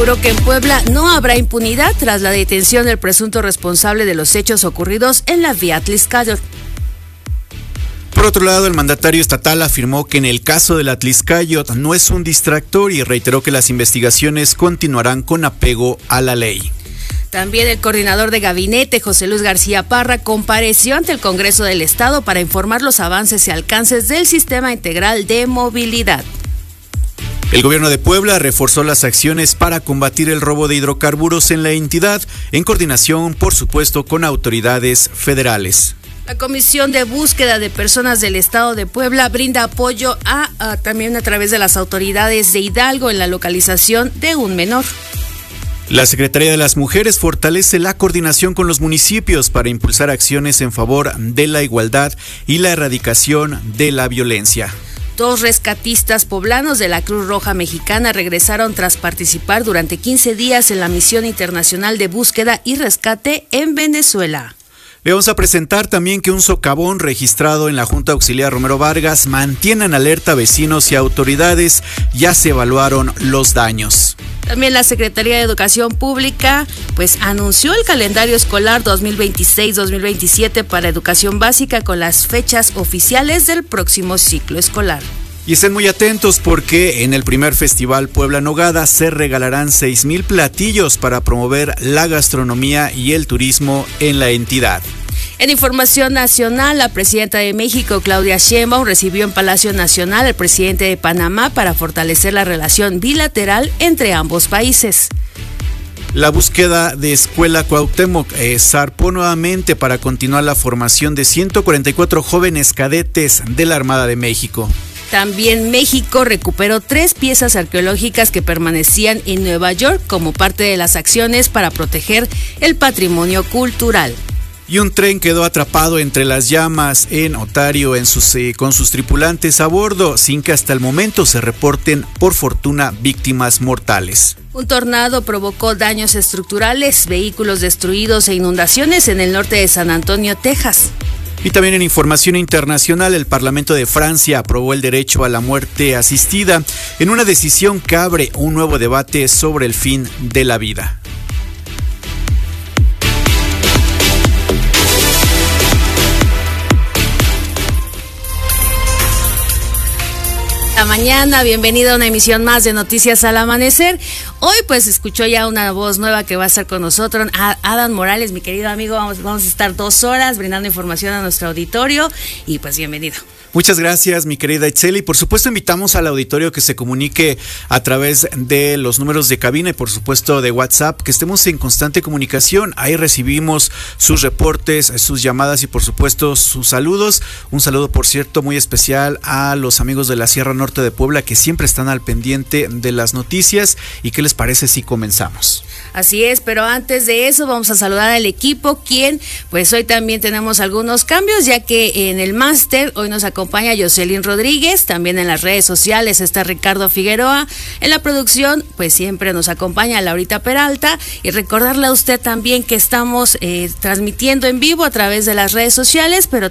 Aseguró que en Puebla no habrá impunidad tras la detención del presunto responsable de los hechos ocurridos en la vía Atlixcáyotl. Por otro lado, el mandatario estatal afirmó que en el caso del Atlixcáyotl no es un distractor y reiteró que las investigaciones continuarán con apego a la ley. También el coordinador de gabinete, José Luis García Parra, compareció ante el Congreso del Estado para informar los avances y alcances del Sistema Integral de Movilidad. El gobierno de Puebla reforzó las acciones para combatir el robo de hidrocarburos en la entidad, en coordinación, por supuesto, con autoridades federales. La Comisión de Búsqueda de Personas del Estado de Puebla brinda apoyo también a través de las autoridades de Hidalgo en la localización de un menor. La Secretaría de las Mujeres fortalece la coordinación con los municipios para impulsar acciones en favor de la igualdad y la erradicación de la violencia. 2 rescatistas poblanos de la Cruz Roja Mexicana regresaron tras participar durante 15 días en la misión internacional de búsqueda y rescate en Venezuela. Le vamos a presentar también que un socavón registrado en la Junta Auxiliar Romero Vargas mantiene en alerta a vecinos y autoridades. Ya se evaluaron los daños. También la Secretaría de Educación Pública anunció el calendario escolar 2026-2027 para educación básica con las fechas oficiales del próximo ciclo escolar. Y estén muy atentos porque en el primer Festival Puebla Nogada se regalarán 6,000 platillos para promover la gastronomía y el turismo en la entidad. En información nacional, la presidenta de México, Claudia Sheinbaum, recibió en Palacio Nacional al presidente de Panamá para fortalecer la relación bilateral entre ambos países. La búsqueda de Escuela Cuauhtémoc zarpó nuevamente para continuar la formación de 144 jóvenes cadetes de la Armada de México. También México recuperó 3 piezas arqueológicas que permanecían en Nueva York como parte de las acciones para proteger el patrimonio cultural. Y un tren quedó atrapado entre las llamas en Ontario con sus tripulantes a bordo, sin que hasta el momento se reporten, por fortuna, víctimas mortales. Un tornado provocó daños estructurales, vehículos destruidos e inundaciones en el norte de San Antonio, Texas. Y también en información internacional, el Parlamento de Francia aprobó el derecho a la muerte asistida en una decisión que abre un nuevo debate sobre el fin de la vida. Mañana, bienvenido a una emisión más de Noticias al Amanecer. Hoy escuchó ya una voz nueva que va a estar con nosotros, Adán Morales, mi querido amigo. Vamos a estar 2 horas brindando información a nuestro auditorio y bienvenido. Muchas gracias, mi querida Itzel, y por supuesto invitamos al auditorio que se comunique a través de los números de cabina y por supuesto de WhatsApp, que estemos en constante comunicación. Ahí recibimos sus reportes, sus llamadas y por supuesto sus saludos. Un saludo, por cierto, muy especial a los amigos de la Sierra Norte de Puebla que siempre están al pendiente de las noticias. ¿Y qué les parece si comenzamos? Así es, pero antes de eso vamos a saludar al equipo, quien hoy también tenemos algunos cambios, ya que en el máster hoy nos acompaña Jocelyn Rodríguez, también en las redes sociales está Ricardo Figueroa, en la producción siempre nos acompaña Laurita Peralta, y recordarle a usted también que estamos transmitiendo en vivo a través de las redes sociales, pero